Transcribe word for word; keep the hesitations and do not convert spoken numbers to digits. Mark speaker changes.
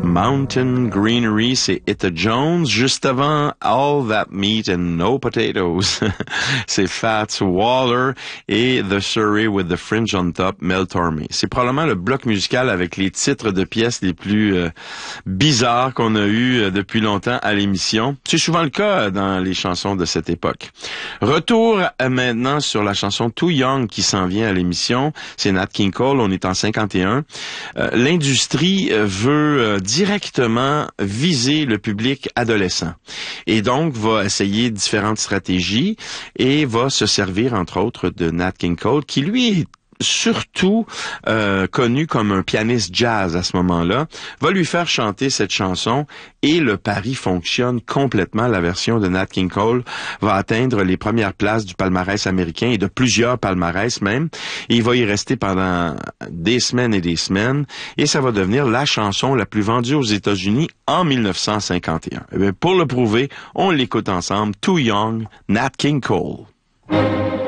Speaker 1: Mountain Greenery, c'est Etta Jones. Juste avant, All That Meat and No Potatoes, c'est Fats Waller. Et The Surrey with the Fringe on Top, Mel Tormé. C'est probablement le bloc musical avec les titres de pièces les plus euh, bizarres qu'on a eu euh, depuis longtemps à l'émission. C'est souvent le cas dans les chansons de cette époque. Retour euh, maintenant sur la chanson Too Young qui s'en vient à l'émission. C'est Nat King Cole, on est en cinquante et un. Euh, l'industrie euh, veut euh, directement viser le public adolescent et donc va essayer différentes stratégies et va se servir entre autres de Nat King Cole qui lui est surtout euh, connu comme un pianiste jazz à ce moment-là, va lui faire chanter cette chanson et le pari fonctionne complètement. La version de Nat King Cole va atteindre les premières places du palmarès américain et de plusieurs palmarès même. Et il va y rester pendant des semaines et des semaines et ça va devenir la chanson la plus vendue aux États-Unis en mille neuf cent cinquante et un. Et bien, pour le prouver, on l'écoute ensemble. Too Young, Nat King Cole.